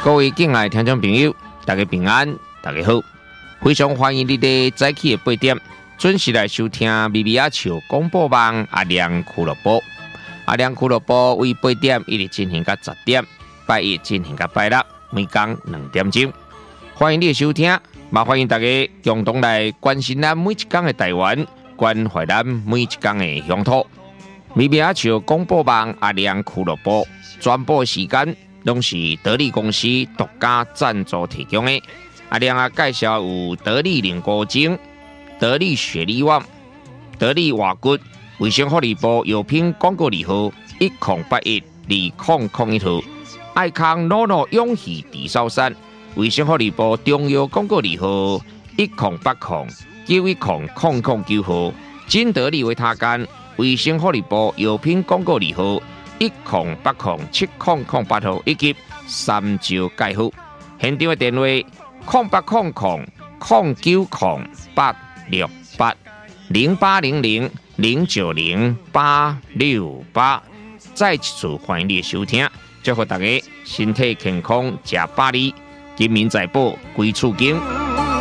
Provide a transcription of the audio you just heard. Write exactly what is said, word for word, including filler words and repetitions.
各位敬爱的听众朋友，大家平安，大家好，非常欢迎你伫早起的八点准时来收听咪咪仔笑广播网阿亮俱乐部。阿亮俱乐部为八点一直进行到十点，拜一进行到拜六，每天两点钟。欢迎你的收听，也欢迎大家共同来关心咱每一天的台湾，关怀咱每一天的乡土。咪咪仔笑广播网阿亮俱乐部转播时间。拢是得力公司独家赞助提供的。阿亮啊，介绍有得力凝固精、得力雪力旺、得力瓦骨、卫生福利部药品广告字号一零八一二零零一号，爱康诺诺永续地sau山，卫生福利部中药广告字号一零八零九一零零零九号，金得力维他干，卫生福利部药品广告字号。一零八零七零零八号以及三招介护，现场的电话零八零零零九零八六八零八零零零九零八六八。再一次欢迎你的收听，祝福大家身体健康，吃百里，金民财宝归厝经。